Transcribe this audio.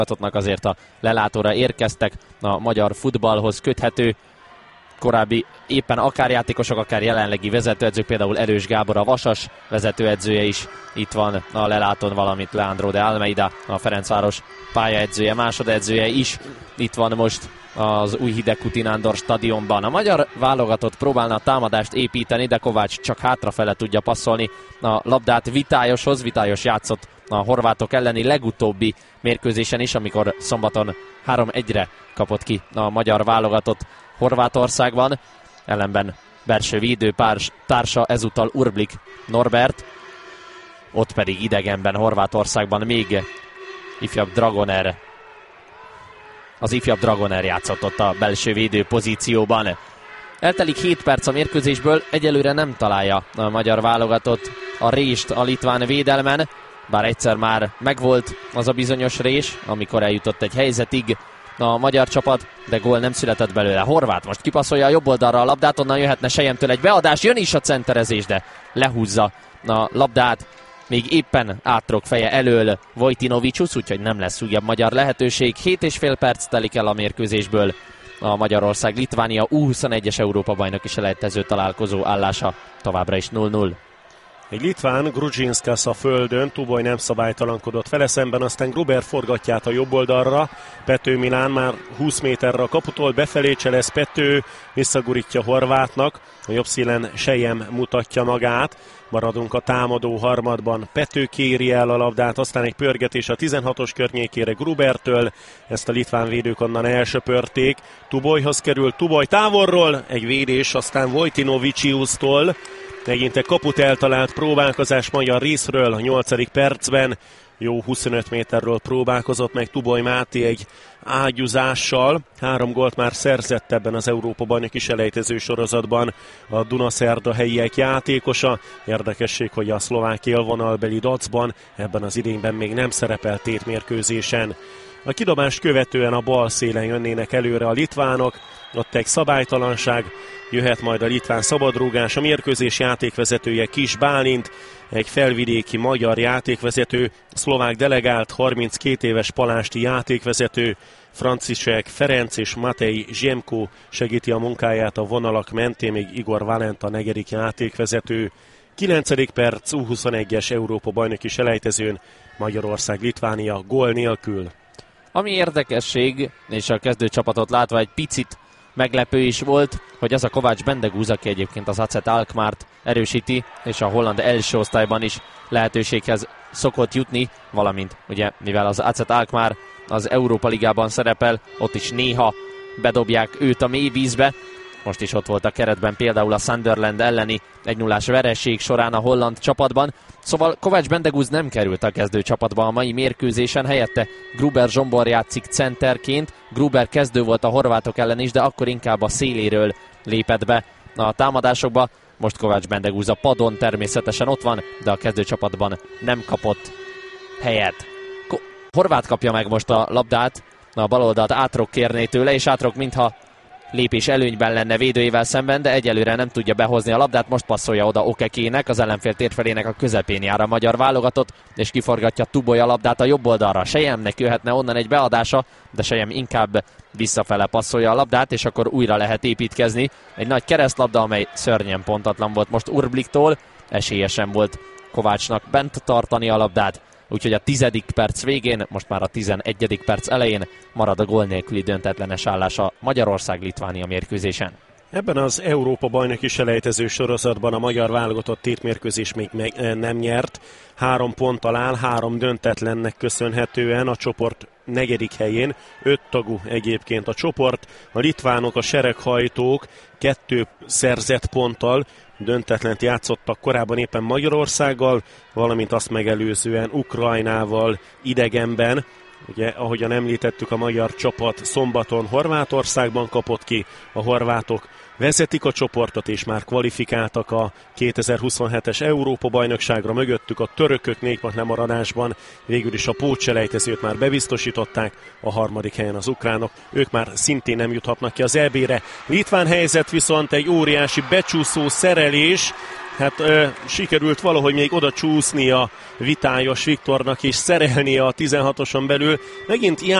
azért a lelátóra érkeztek a magyar futballhoz köthető korábbi éppen akár játékosok, akár jelenlegi vezetőedzők, például Erős Gábor, a Vasas vezetőedzője is itt van a lelátón, valamint Leandro de Almeida, a Ferencváros pályaedzője, másodedzője is itt van most az új Hidegkuti Nándor stadionban. A magyar válogatott próbálna a támadást építeni, de Kovács csak hátrafele tudja passzolni a labdát Vitályoshoz. Vitályos játszott a horvátok elleni legutóbbi mérkőzésen is, amikor szombaton 3-1-re kapott ki a magyar válogatott Horvátországban. Ellenben belső védő társa ezúttal Urblik Norbert, ott pedig idegenben Horvátországban még ifjabb Dragoner. Az ifjabb Dragoner játszott ott a belső védő pozícióban. Eltelik 7 perc a mérkőzésből, egyelőre nem találja a magyar válogatott a rést a litván védelmen, bár egyszer már megvolt az a bizonyos rés, amikor eljutott egy helyzetig a magyar csapat, de gól nem született belőle. Horváth most kipasszolja a jobb oldalra a labdát, onnan jöhetne Selyemtől egy beadás, jön is a centerezés, de lehúzza a labdát. Még éppen átrok feje elől Vojtinovicius, úgyhogy nem lesz újabb magyar lehetőség. 7,5 perc telik el a mérkőzésből. A Magyarország-Litvánia U21-es Európa-bajnoki selejtező találkozó állása továbbra is 0-0. Egy litván Grudzinszkas a földön, Tuboj nem szabálytalankodott vele szemben, aztán Gruber forgatját a jobb oldalra, Pető Milán már 20 méterre a kaputól, befelé cselez Pető, visszagurítja Horvátnak, a jobb szílen Selyem mutatja magát, maradunk a támadó harmadban, Pető kéri el a labdát, aztán egy pörgetés a 16-os környékére Grubertől, ezt a litván védők onnan elsöpörték, Tubojhoz került, Tuboj távolról, egy védés, aztán Vojtinoviciustól, megint egy kaput eltalált próbálkozás magyar részről a 8. percben. Jó 25 méterről próbálkozott meg Tuboj Máté egy ágyúzással. 3 gólt már szerzett ebben az Európa-bajnoki selejtező sorozatban a Dunaszerda helyiek játékosa. Érdekesség, hogy a szlovák élvonalbeli Dacban ebben az idényben még nem szerepelt tétmérkőzésen. A kidobást követően a bal szélen jönnének előre a litvánok, ott egy szabálytalanság, jöhet majd a litván szabadrúgás, a mérkőzés játékvezetője Kis Bálint, egy felvidéki magyar játékvezető, szlovák delegált, 32 éves palásti játékvezető, Franciszek Ferenc és Matej Zsemko segíti a munkáját a vonalak mentén, még Igor Valenta, 4. játékvezető. 9. perc, U21-es Európa-bajnoki selejtezőn Magyarország-Litvánia gól nélkül. Ami érdekesség, és a kezdőcsapatot látva egy picit meglepő is volt, hogy az a Kovács Bendegúz, aki egyébként az AZ Alkmaart erősíti, és a holland első osztályban is lehetőséghez szokott jutni, valamint ugye mivel az AZ Alkmaar az Európa Ligában szerepel, ott is néha bedobják őt a mély vízbe. Most is ott volt a keretben például a Sunderland elleni 1-0-ás vereség során a holland csapatban. Szóval Kovács Bendegúz nem került a kezdőcsapatba a mai mérkőzésen, helyette Gruber Zsombor játszik centerként. Gruber kezdő volt a horvátok ellen is, de akkor inkább a széléről lépett be a támadásokba. Most Kovács Bendegúz a padon természetesen ott van, de a kezdőcsapatban nem kapott helyet. Horváth kapja meg most a labdát, a baloldalt Átrok kérné tőle, és Átrok mintha lépés előnyben lenne védőjével szemben, de egyelőre nem tudja behozni a labdát, most passzolja oda Okekének, az ellenfél térfelének a közepén jár a magyar válogatott, és kiforgatja Tuboj a labdát a jobb oldalra. Selyemnek jöhetne onnan egy beadása, de Selyem inkább visszafele passzolja a labdát, és akkor újra lehet építkezni. Egy nagy keresztlabda, amely szörnyen pontatlan volt most Urbliktól, esélyesen volt Kovácsnak bent tartani a labdát. Úgyhogy a 10. perc végén, most már a 11. perc elején marad a gól nélküli döntetlenes állása Magyarország-Litvánia mérkőzésen. Ebben az Európa-bajnoki selejtező sorozatban a magyar válogatott tétmérkőzés még nem nyert. 3 ponttal áll, 3 döntetlennek köszönhetően a csoport 4. helyén. 5 tagú egyébként a csoport. A litvánok, a sereghajtók 2 szerzett ponttal döntetlent játszottak korábban éppen Magyarországgal, valamint azt megelőzően Ukrajnával idegenben. Ugye, ahogyan említettük, a magyar csapat szombaton Horvátországban kapott ki, a horvátok vezetik a csoportot és már kvalifikáltak a 2027-es Európa-bajnokságra, mögöttük a törökök 4 pont lemaradásban, végül is a pótselejtezőt már bebiztosították, a 3. helyen az ukránok, ők már szintén nem juthatnak ki az EB-re. Litván helyzet viszont egy óriási becsúszó szerelés, Hát sikerült valahogy még oda csúszni a Vitályos Viktornak és szerelni a 16-oson belül. Megint